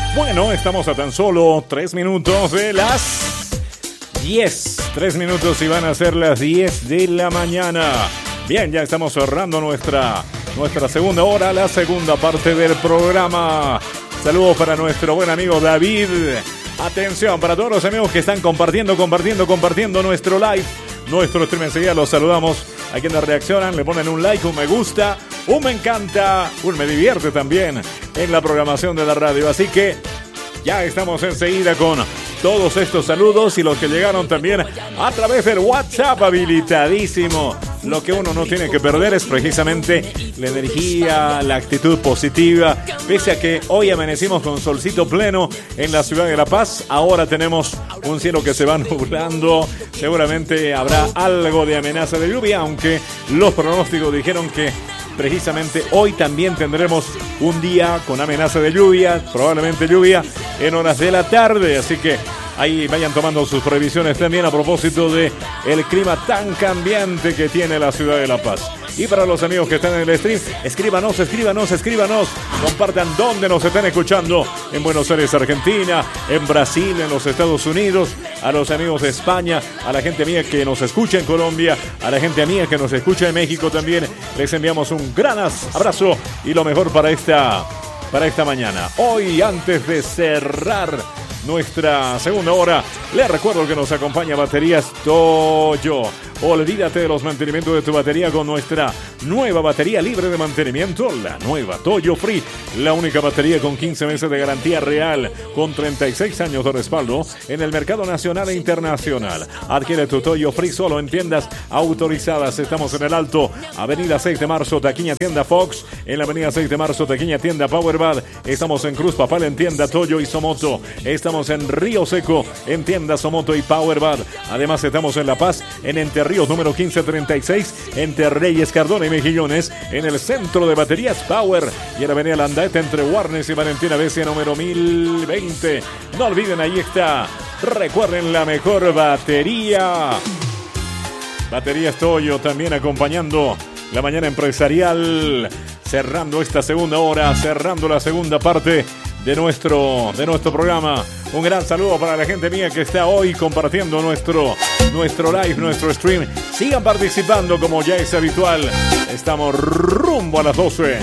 Bueno, estamos a tan solo 3 minutos de las 10. 3 minutos y van a ser las 10 de la mañana. Bien, ya estamos cerrando nuestra segunda hora, la segunda parte del programa. Saludos para nuestro buen amigo David. Atención para todos los amigos que están compartiendo nuestro live, nuestro stream. Enseguida los saludamos a quienes reaccionan, le ponen un like, un me gusta, un me encanta, un me divierte también en la programación de la radio. Así que ya estamos enseguida con todos estos saludos y los que llegaron también a través del WhatsApp habilitadísimo. Lo que uno no tiene que perder es precisamente la energía, la actitud positiva. Pese a que hoy amanecimos con solcito pleno en la ciudad de La Paz, ahora tenemos un cielo que se va nublando. Seguramente habrá algo de amenaza de lluvia, aunque los pronósticos dijeron que precisamente hoy también tendremos un día con amenaza de lluvia, probablemente lluvia en horas de la tarde, así que ahí vayan tomando sus previsiones también a propósito de el clima tan cambiante que tiene la ciudad de La Paz. Y para los amigos que están en el stream, escríbanos, compartan dónde nos están escuchando, en Buenos Aires, Argentina, en Brasil, en los Estados Unidos, a los amigos de España, a la gente mía que nos escucha en Colombia, a la gente mía que nos escucha en México también, les enviamos un gran abrazo y lo mejor para esta mañana. Hoy, antes de cerrar nuestra segunda hora, les recuerdo que nos acompaña Baterías Toyo. Olvídate de los mantenimientos de tu batería con nuestra nueva batería libre de mantenimiento, la nueva Toyo Free, la única batería con 15 meses de garantía real, con 36 años de respaldo en el mercado nacional e internacional. Adquiere tu Toyo Free solo en tiendas autorizadas. Estamos en el Alto, Avenida 6 de Marzo, taquilla tienda Fox, en la Avenida 6 de Marzo, taquilla tienda Powerbad. Estamos en Cruz Papal en tienda Toyo y Somoto. Estamos en Río Seco en tienda Somoto y Powerbad. Además estamos en La Paz, en Entre Ríos número 1536, entre Reyes, Cardona y Mejillones, en el centro de baterías Power, y en la Avenida Landaeta entre Warnes y Valentina Becia número 1020. No olviden, ahí está. Recuerden, la mejor batería. Baterías Toyo también acompañando la mañana empresarial, cerrando esta segunda hora, cerrando la segunda parte de nuestro programa. Un gran saludo para la gente mía que está hoy compartiendo nuestro live, nuestro stream. Sigan participando como ya es habitual. Estamos rumbo a las 12.